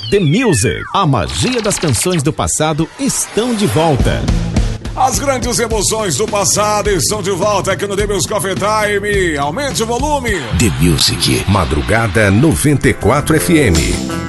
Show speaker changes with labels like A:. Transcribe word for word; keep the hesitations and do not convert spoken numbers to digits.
A: The Music. A magia das canções do passado estão de volta.
B: As grandes emoções do passado estão de volta aqui no The Music Coffee Time. Aumente o volume.
A: The Music. Madrugada noventa e quatro F M.